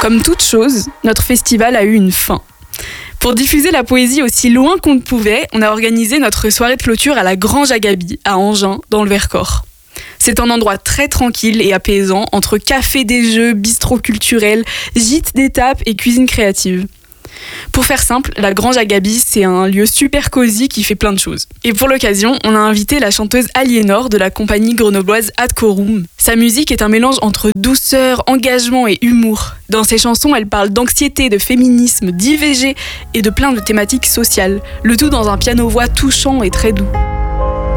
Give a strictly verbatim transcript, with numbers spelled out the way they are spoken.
Comme toute chose, notre festival a eu une fin. Pour diffuser la poésie aussi loin qu'on ne pouvait, on a organisé notre soirée de clôture à la Grange à Gaby, à Angers, dans le Vercors. C'est un endroit très tranquille et apaisant, entre café des jeux, bistrot culturel, gîte d'étape et cuisine créative. Pour faire simple, la Grange à Gaby, c'est un lieu super cosy qui fait plein de choses. Et pour l'occasion, on a invité la chanteuse Aliénor de la compagnie grenobloise Adcorum. Sa musique est un mélange entre douceur, engagement et humour. Dans ses chansons, elle parle d'anxiété, de féminisme, d'I V G et de plein de thématiques sociales. Le tout dans un piano-voix touchant et très doux.